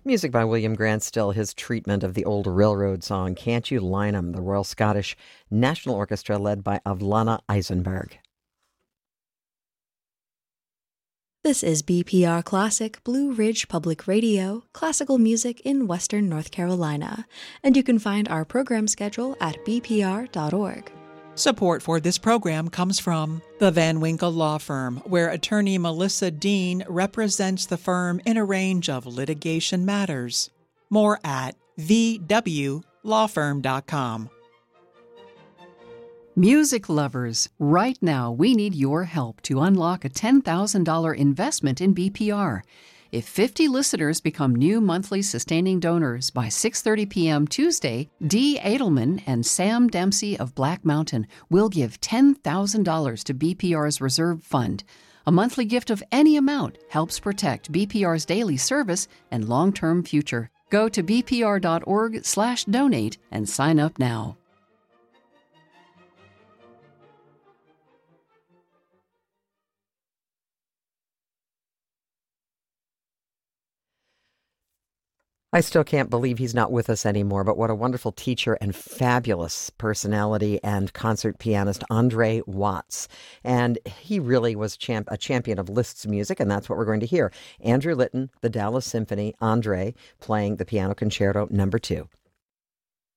Music by William Grant Still, his treatment of the old railroad song, Can't You Line 'Em, the Royal Scottish National Orchestra led by Avlana Eisenberg. This is BPR Classic, Blue Ridge Public Radio, classical music in Western North Carolina. And you can find our program schedule at bpr.org. Support for this program comes from the Van Winkle Law Firm, where attorney Melissa Dean represents the firm in a range of litigation matters. More at vwlawfirm.com. Music lovers, right now we need your help to unlock a $10,000 investment in BPR. If 50 listeners become new monthly sustaining donors by 6:30 p.m. Tuesday, Dee Edelman and Sam Dempsey of Black Mountain will give $10,000 to BPR's reserve fund. A monthly gift of any amount helps protect BPR's daily service and long-term future. Go to bpr.org/donate and sign up now. I still can't believe he's not with us anymore, but what a wonderful teacher and fabulous personality and concert pianist, Andre Watts. And he really was a champion of Liszt's music, and that's what we're going to hear. Andrew Litton, the Dallas Symphony, Andre playing the Piano Concerto No. 2.